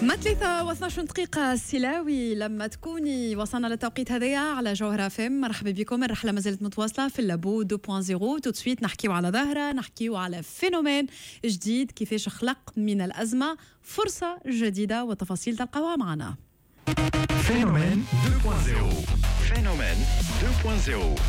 3:12 دقيقة السلاوي لما تكوني وصلنا للتوقيت هذايا على جوهرة فم. مرحبا بكم. الرحلة ما زالت متواصلة في اللابو 2.0. تسويت نحكيو على ظاهرة، نحكيو على فينومين جديد كيفاش خلق من الأزمة فرصة جديدة، وتفاصيل تلقاوها معنا. فينومين 2.0. فينومين 2.0.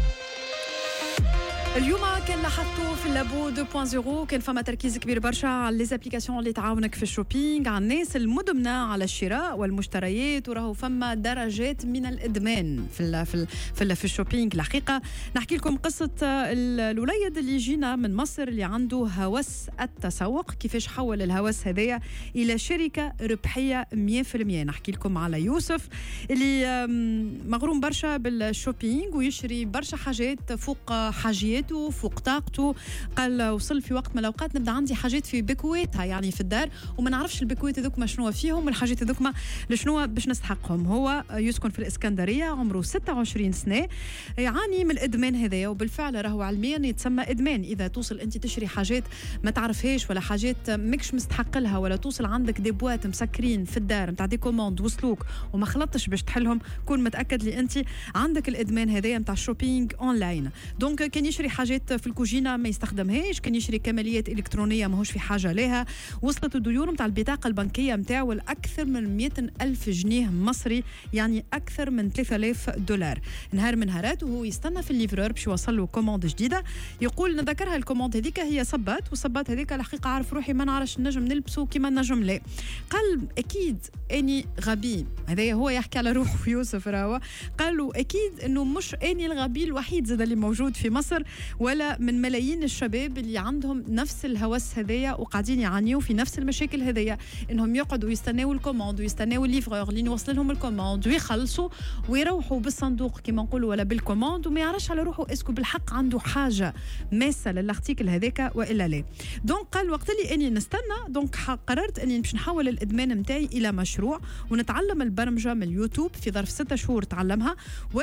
اليوم كان لاحظتوا في اللابو 2.0 كان فما تركيز كبير برشا على ليزابليكاسيون اللي تعاونك في الشوبينغ، على الناس المدمنة على الشراء والمشتريات، وراهو فما درجات من الإدمان في الشوبينغ. الحقيقة نحكي لكم قصة الوليد اللي جينا من مصر اللي عنده هوس التسوق، كيفاش حول الهوس هذايا إلى شركة ربحية 100%. نحكي لكم على يوسف اللي مغروم برشا بالشوبينغ ويشري برشا حاجات فوق حاجيات وفوق طاقته. قال وصل في وقت من الأوقات نبدأ عندي حاجات في بكويتها يعني في الدار وما نعرفش البكويت هذوك ما شنو فيهم والحاجات هذوك ما لشنو باش نستحقهم. هو يسكن في الإسكندرية، عمره 26 سنة، يعاني من الإدمان هذايا، وبالفعل راهو علميا يتسمى إدمان. إذا توصل أنت تشري حاجات ما تعرفهاش ولا حاجات ماكش مستحق لها، ولا توصل عندك دي بوات مسكرين في الدار نتاع دي كوموند وصلوك وما خلطتش باش تحلهم، كون متأكد لي أنت عندك الإدمان هذايا نتاع الشوبينغ أونلاين. دونك كان يشري حاجات في الكوجينة ما يستخدمهاش، كان يشري كماليات إلكترونية ماهوش في حاجة لها. وصلت الديون متاع البطاقة البنكية متاعه لأكثر من 100,000 جنيه مصري، يعني أكثر من $3000. نهار من نهارات وهو يستنى في الليفرور باش يوصل له كوموند جديدة، يقول نذكرها الكوموند هذيك هي صبات، والصبات هذيك الحقيقة عارف روحي ما نعرفش نجم نلبسه كما نجم لا. قال أكيد أني غبي، هذا هو يحكي على روحه يوسف راهو. قالوا أكيد أنه مش أني الغبي الوحيد زاد اللي موجود في مصر، ولا من ملايين الشباب اللي عندهم نفس الهوس هذايا وقاعدين يعانيوا في نفس المشاكل هذايا، انهم يقعدوا يستناو الكوموند ويستناو الليفرور اللي يوصل لهم الكوموند ويخلصوا ويروحوا بالصندوق كما نقولوا ولا بالكوموند، وما يعرفش على روحه اسكو بالحق عنده حاجه ماسه للارتيكل هذاك والا لا. دونك قال وقت اللي اني نستنى، دونك قررت اني باش نحول الادمان نتاعي الى مشروع ونتعلم البرمجه من اليوتيوب. في ظرف 6 شهور تعلمها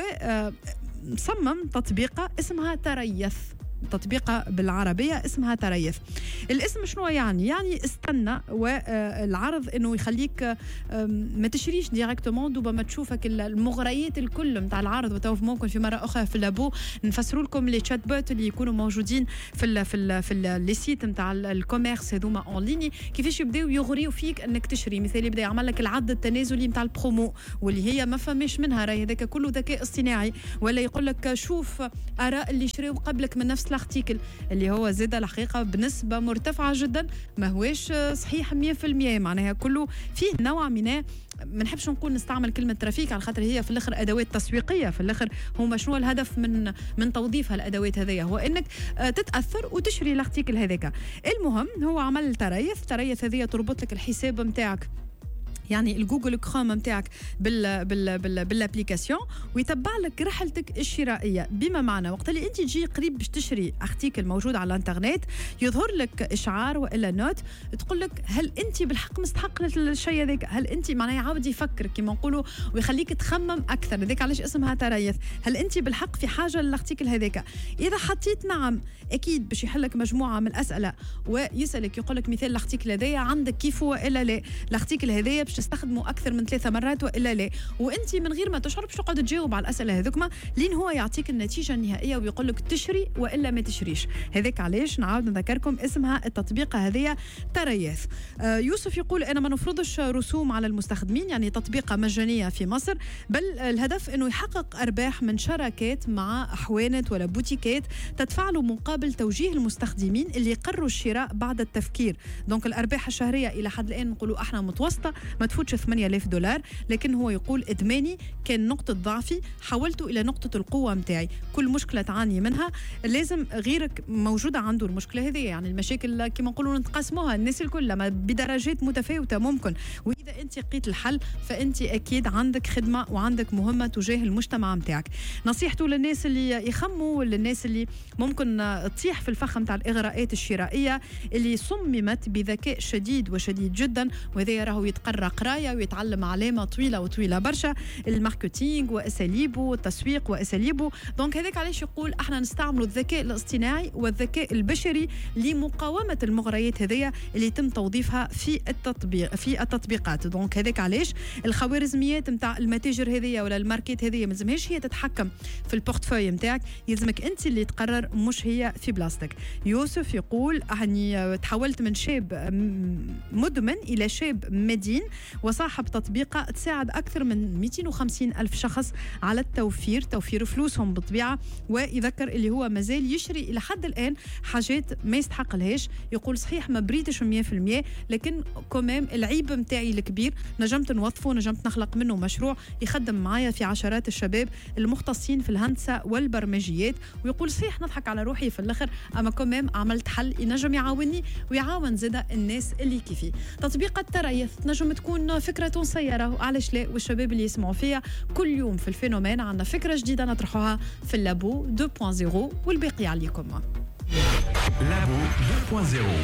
وصمم تطبيقه اسمها تريث، تطبيقة بالعربية اسمها تريث. الاسم شنو يعني استنى، والعرض انه يخليك ما تشريش ديريكتومون دوبا ما تشوفك المغريات الكل متاع العرض. وتوف ممكن في مرة أخرى في اللابو نفسروا لكم لي تشات بوت اللي يكونوا موجودين في لي سيت متاع الكوميرس هذوما اون ليني، كيفاش يبداو يغريو فيك انك تشري. مثال يبدا يعمل لك العد التنازلي متاع البرومو واللي هي ما فماش منها، راهي هذاك كله ذكاء اصطناعي. ولا يقول لك شوف آراء اللي شريوا قبلك من نفس الارتيكل، اللي هو زاد الحقيقة بنسبة مرتفعة جدا، ما هوش صحيح 100%. معناها كله فيه نوع من ما نحبش نقول نستعمل كلمة ترافيك على خاطر هي في الآخر أدوات تسويقية. في الآخر هو شنو الهدف من توظيفها الأدوات هذية؟ هو إنك تتأثر وتشري الارتيكل هذاك. المهم هو عمل تريث هذية تربط لك الحساب متاعك، يعني الجوجل كروم متاعك بالابليكاسيون، ويتبع لك رحلتك الشرائيه. بما معنى وقت اللي انت تجي قريب باش تشري ارتيكل موجود على الانترنت يظهر لك اشعار والا نوت تقول لك هل انت بالحق مستحق للشيء هذاك، هل انت معناها يعاود يفكر كما نقولوا ويخليك تخمم اكثر. هذاك علاش اسمها تريث، هل انت بالحق في حاجه للارتيكل هذاك. اذا حطيت نعم اكيد باش يحلك مجموعه من الاسئله ويسالك يقول لك مثال الارتيكل هذايا عندك كيف والا لا، الارتيكل هذايا باش تستخدمه أكثر من 3 مرات وإلا لا، وأنت من غير ما تشعر باش تقعد تجاوب على الأسئلة هذوكما لين هو يعطيك النتيجة النهائية ويقول لك تشري وإلا ما تشريش. هذاك علاش نعاود نذكركم اسمها التطبيقة هذه تريث. يوسف يقول أنا ما نفرضش رسوم على المستخدمين، يعني تطبيقة مجانية في مصر، بل الهدف أنه يحقق أرباح من شراكات مع أحوانت ولا بوتيكات تدفع له مقابل توجيه المستخدمين اللي يقرروا الشراء بعد التفكير. دونك الأرباح الشهرية إلى حد الآن نقولوا احنا متوسطة، ما تفوتش $8,000. لكن هو يقول إدماني كان نقطة ضعفي، حولته إلى نقطة القوة متاعي. كل مشكلة تعاني منها لازم غيرك موجودة عنده المشكلة هذه، يعني المشاكل كما نقولوا نتقاسموها الناس الكل لما بدرجات متفاوتة ممكن. وإذا أنت لقيت الحل فأنت أكيد عندك خدمة وعندك مهمة تجاه المجتمع متاعك. نصيحته للناس اللي يخموا وللناس اللي ممكن تطيح في الفخ متاع الإغراءات الشرائية اللي صممت بذكاء شديد وشديد جدا، وهذا راهو يتقرى قرايه ويتعلم علامه طويله برشا، الماركتينغ واساليبه والتسويق واساليبه. دونك هذاك علاش يقول احنا نستعملوا الذكاء الاصطناعي والذكاء البشري لمقاومه المغريات هذيا اللي يتم توظيفها في التطبيقات. دونك هذاك علاش الخوارزميات نتاع المتاجر هذيا ولا الماركات هذيا ما لازمهاش هي تتحكم في البورتفوي نتاعك، يلزمك انت اللي تقرر مش هي في بلاصتك. يوسف يقول اني تحولت من شاب مدمن الى شاب مدين وصاحب تطبيقه تساعد اكثر من 250 الف شخص على توفير فلوسهم بالطبيعه، ويذكر اللي هو مازال يشري الى حد الان حاجات ما يستحق لهاش. يقول صحيح ما بريتش 100% لكن كومام العيب متاعي الكبير نجمت نوظفه، نجمت نخلق منه مشروع يخدم معايا في عشرات الشباب المختصين في الهندسه والبرمجيات. ويقول صحيح نضحك على روحي في الاخر اما كومام عملت حل ينجم يعاوني ويعاون زاده الناس اللي كيفي. تطبيق التريث تنجم تكون فكره تونسيه علاش لا، والشباب اللي يسمعوا فيها كل يوم في الفينومين عندنا فكره جديده نطرحوها في اللابو 2.0 والباقي عليكم. لابو 2.0